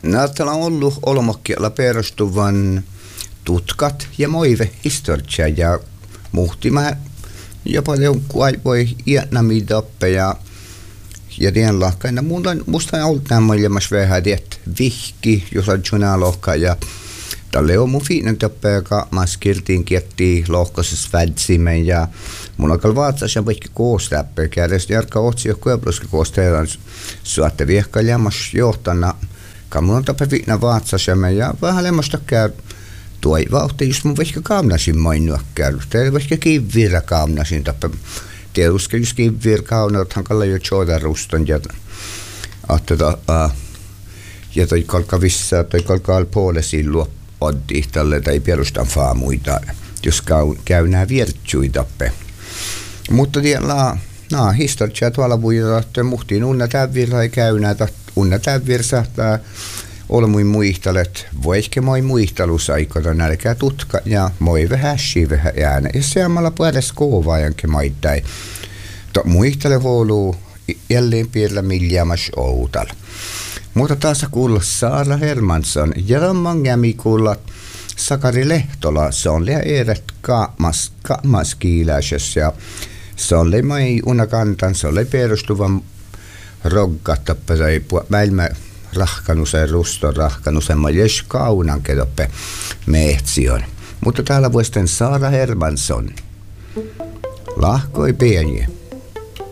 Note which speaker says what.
Speaker 1: Näyttää on ollut olmokkialla perustuvan tutkat ja moive historiaa ja muhtimaan jopa voi iänämiä tappeja ja tien lahkaina. Musta on ollut nämä ilmassa vähän tiet vihki, jos on junaa lohka ja tälle on mun fiinen tappe, joka mä skirtiin kiettiin lohkosessa vädsimen ja mun alkaa vaatsas ja vaikka koostäppä kädessä järkä otsi jo kuepluska koosteellaan suotte viehkailemas johtana. Mun on tappe viina vaatsas ja vähän lemmoista käy tuoi vauhti, jos mun vaikka kaamnasin mainua käy. Teillä vaikka kivirra kaamnasin tappe. Tietysti jos kivirra kaamnasin, hankalla jo tjoida ruston ja toi kalkavissa, toi kalkaal puolesiin luo oddi tälle tai perustan faamuita, jos käy nää viertsui tappe. Mutta tiellä, historiaa tuolla vuodella, että muhtiin unna täyvirra ei käy näitä unna täyvirsa, olmuin muistelet, voiske moi muistelusaikoita nälkää tutka ja moi vähäsi vähän äänä. Ja seamalla puolella koovaa jankin maittain. Muistele huoluu jälleen piirillä miljaamas outal. Mutta taas kuulla Saara Hermansson ja rammankämi kuulla Sakari Lehtola. Se on liian eret kaammas kiiläisessä ja se on liian unakantan, se on liian perustuvan roggattappa tai maailman rahkanusen, ruston rahkanusen, mä jes kaunan kedoppe mehtsion. Mutta täällä voisi Saara Hermansson. Lahkoi pieniä.